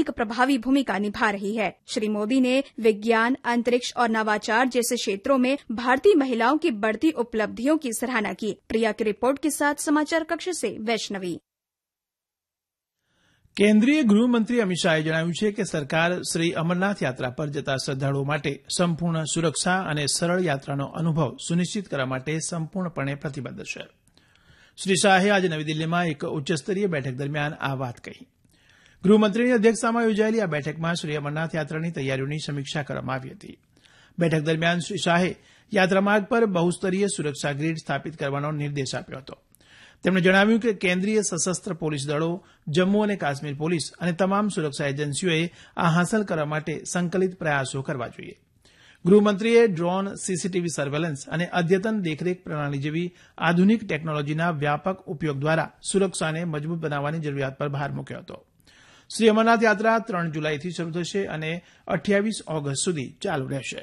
अधिक प्रभावी भूमिका निभा रही है। श्री मोदी ने विज्ञान, अंतरिक्ष और नवाचार जैसे क्षेत्रों में भारतीय महिलाओं की बढ़ती उपलब्धियों की सराहना की। प्रिया की रिपोर्ट के साथ समाचार कक्ष से वैष्णवी। કેન્દ્રીય ગૃહમંત્રી અમિત શાહે જણાવ્યું છે કે સરકાર શ્રી અમરનાથ યાત્રા પર જતા શ્રદ્ધાળુઓ માટે સંપૂર્ણ સુરક્ષા અને સરળ યાત્રાનો અનુભવ સુનિશ્ચિત કરવા માટે સંપૂર્ણપણે પ્રતિબદ્ધ છે. શ્રી શાહે આજે નવી દિલ્હીમાં એક ઉચ્ચસ્તરીય બેઠક દરમિયાન આ વાત કહી. ગૃહમંત્રીની અધ્યક્ષતામાં યોજાયેલી આ બેઠકમાં શ્રી અમરનાથ યાત્રાની તૈયારીઓની સમીક્ષા કરવામાં આવી હતી. બેઠક દરમિયાન શ્રી શાહે યાત્રામાર્ગ પર બહુસ્તરીય સુરક્ષા ગ્રીડ સ્થાપિત કરવાનો નિર્દેશ આપ્યો હતો. તેમણે જણાવ્યું કે કેન્દ્રીય સશસ્ત્ર પોલીસ દળો, જમ્મુ અને કાશ્મીર પોલીસ અને તમામ સુરક્ષા એજન્સીઓએ આ હાંસલ કરવા માટે સંકલિત પ્રયાસો કરવા જોઈએ. ગૃહમંત્રીએ ડ્રોન, સીસીટીવી સર્વેલન્સ અને અદ્યતન દેખરેખ પ્રણાલી જેવી આધુનિક ટેકનોલોજીના વ્યાપક ઉપયોગ દ્વારા સુરક્ષાને મજબૂત બનાવવાની જરૂરિયાત પર ભાર મૂક્યો હતો. શ્રી અમરનાથ યાત્રા 3 જુલાઈથી શરૂ થશે અને 28 ઓગસ્ટ સુધી ચાલુ રહેશે.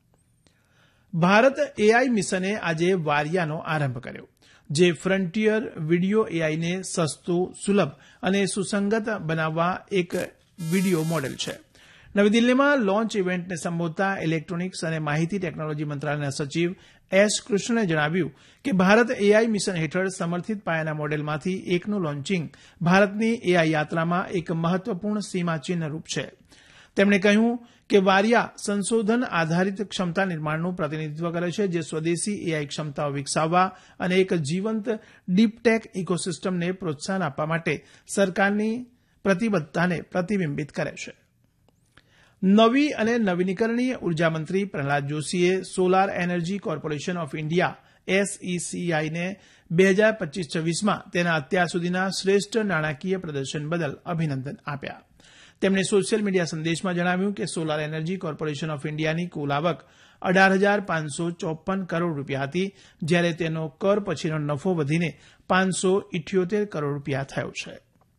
ભારત એઆઈ મિશને આજે વારિયાનો આરંભ કર્યો, જે ફ્રન્ટિયર વિડિયો એઆઈને સસ્તું, સુલભ અને સુસંગત બનાવવા એક વિડિયો મોડેલ છે. નવી દિલ્હીમાં લોન્ચ ઇવેન્ટને સંબોધતા ઇલેક્ટ્રોનિક્સ અને માહિતી ટેકનોલોજી મંત્રાલયના સચિવ એસ કૃષ્ણને જણાવ્યું કે ભારત એઆઈ મિશન હેઠળ સમર્થિત પાયાના મોડેલમાંથી એકનું લોન્ચિંગ ભારતની એઆઈ યાત્રામાં એક મહત્વપૂર્ણ સીમાચિહ્નરૂપ છે. તેમણે કહ્યું કે વારિયા સંશોધન આધારિત ક્ષમતા નિર્માણનું પ્રતિનિધિત્વ કરે છે, જે સ્વદેશી એઆઈ ક્ષમતાઓ વિકસાવવા અને એક જીવંત ડીપટેક ઇકોસિસ્ટમને પ્રોત્સાહન આપવા માટે સરકારની પ્રતિબદ્ધતાને પ્રતિબિંબિત કરે છે. નવી અને નવીનીકરણીય ઉર્જામંત્રી પ્રહલાદ જોશીએ solar energy corporation of India SECIને 2025-26માં તેના અત્યાર સુધીના શ્રેષ્ઠ નાણાકીય પ્રદર્શન બદલ અભિનંદન આપ્યા. તેમણે સોશિયલ મીડિયા સંદેશમાં જણાવ્યું કે સોલાર એનર્જી કોર્પોરેશન ઓફ ઇન્ડિયાની કુલ આવક 18,554 કરોડ રૂપિયા હતી, જ્યારે તેનો કર પછીનો નફો વધીને 578 કરોડ રૂપિયા થયો છે.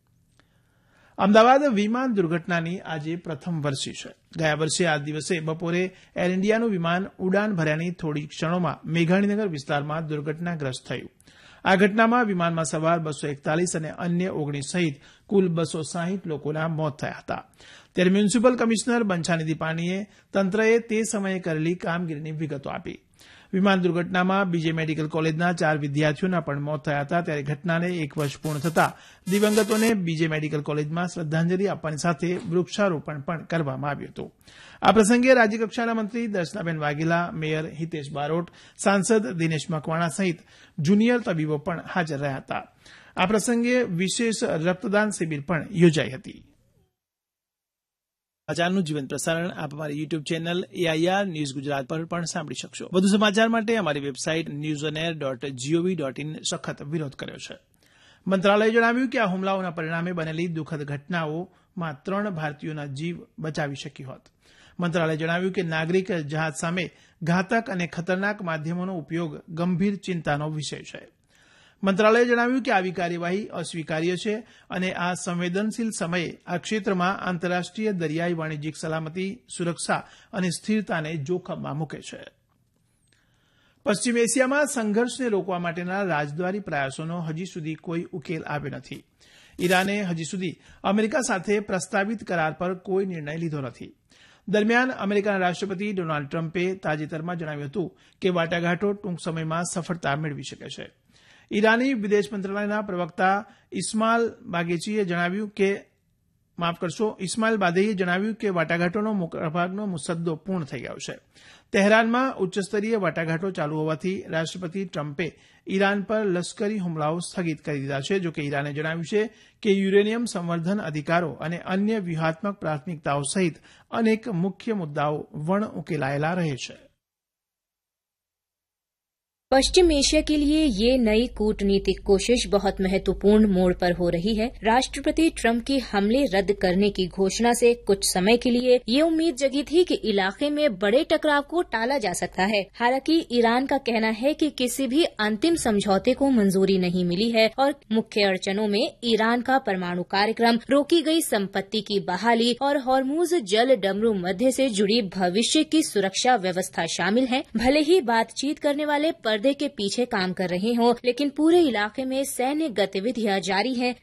અમદાવાદ વિમાન દુર્ઘટનાની આજે પ્રથમ વર્ષી છે. ગયા વર્ષે આ દિવસે બપોરે એર ઇન્ડિયાનું વિમાન ઉડાન ભર્યાની થોડી ક્ષણોમાં મેઘાણીનગર વિસ્તારમાં દુર્ઘટનાગ્રસ્ત થયું. આ ઘટનામાં વિમાનમાં સવાર 241 અને અન્ય 19 સહિત કુલ 260 લોકોના મોત થયા હતા. ત્યારે મ્યુનિસિપલ કમિશનર બંછાનિધિ પાણીએ તંત્રએ તે સમયે કરેલી કામગીરીની વિગતો આપી. વિમાન દુર્ઘટનામાં બીજે મેડિકલ કોલેજના 4 વિદ્યાર્થીઓના પણ મોત થયા હતા. ત્યારે ઘટનાને 1 વર્ષ પૂર્ણ થતાં દિવંગતોને બીજે મેડિકલ કોલેજમાં શ્રદ્ધાંજલિ આપવાની સાથે વૃક્ષારોપણ પણ કરવામાં આવ્યું હતું. આ પ્રસંગે રાજ્યકક્ષાના મંત્રી દર્શનાબેન વાઘેલા, મેયર હિતેશ બારોટ, સાંસદ દિનેશ મકવાણા સહિત જુનિયર તબીબો પણ હાજર રહ્યા હતા. આ પ્રસંગે વિશેષ રક્તદાન શિબિર પણ યોજાઈ હતી. સમાચારનું જીવંત પ્રસારણ આપ અમારી YouTube channel AIR news Gujarat પર પણ સાંભળી શકશો. વધુ સમાચાર માટે અમારી વેબસાઇટ newsonair.gov.in સખત વિરોધ કર્યો છે. મંત્રાલયે જણાવ્યું કે આ હુમલાઓના પરિણામે બનેલી દુઃખદ ઘટનાઓમાં 3 ભારતીયોના જીવ બચાવી શકી હોત. મંત્રાલયે જણાવ્યું કે નાગરિક જહાજ સામે ઘાતક અને ખતરનાક માધ્યમોનો ઉપયોગ ગંભીર ચિંતાનો વિષય છે. મંત્રાલયે જણાવ્યું કે આવી કાર્યવાહી અસ્વીકાર્ય છે અને આ સંવેદનશીલ સમયે આ ક્ષેત્રમાં આંતરરાષ્ટ્રીય દરિયાઈ વાણિજ્યિક સલામતી, સુરક્ષા અને સ્થિરતાને જોખમમાં મૂકે છે. પશ્ચિમ એશિયામાં સંઘર્ષને રોકવા માટેના રાજદ્વારી પ્રયાસોનો હજી સુધી કોઈ ઉકેલ આવ્યો નથી. ઈરાને હજી સુધી અમેરિકા સાથે પ્રસ્તાવિત કરાર પર કોઈ નિર્ણય લીધો નથી. દરમિયાન અમેરિકાના રાષ્ટ્રપતિ ડોનાલ્ડ ટ્રમ્પે તાજેતરમાં જણાવ્યું હતું કે વાટાઘાટો ટૂંક સમયમાં સફળતા મેળવી શકે છે. ઈરાની વિદેશ મંત્રાલયના પ્રવક્તા ઇસ્માઇલ બાઘેઈએ જણાવ્યું કે વાટાઘાટોનો મોટાભાગનો મુસદ્દો પૂર્ણ થઈ ગયો છે. તહેરાનમાં ઉચ્ચસ્તરીય વાટાઘાટો ચાલુ હોવાથી રાષ્ટ્રપતિ ટ્રમ્પે ઈરાન પર લશ્કરી હુમલાઓ સ્થગિત કરી દીધા છે. જોકે ઈરાને જણાવ્યું છે કે યુરેનિયમ સંવર્ધન અધિકારો અને અન્ય વ્યૂહાત્મક પ્રાથમિકતાઓ સહિત અનેક મુખ્ય મુદ્દાઓ વણ ઉકેલાયેલા રહે છે. पश्चिम एशिया के लिए ये नई कूटनीतिक कोशिश बहुत महत्वपूर्ण मोड़ पर हो रही है। राष्ट्रपति ट्रंप के हमले रद्द करने की घोषणा से कुछ समय के लिए ये उम्मीद जगी थी कि इलाके में बड़े टकराव को टाला जा सकता है। हालांकि ईरान का कहना है कि किसी भी अंतिम समझौते को मंजूरी नहीं मिली है और मुख्य अड़चनों में ईरान का परमाणु कार्यक्रम, रोकी गई संपत्ति की बहाली और हॉर्मुज जल डमरू मध्य से जुड़ी भविष्य की सुरक्षा व्यवस्था शामिल है। भले ही बातचीत करने वाले पर्दे के पीछे काम कर रहे हों, लेकिन पूरे इलाके में सैन्य गतिविधियां जारी हैं।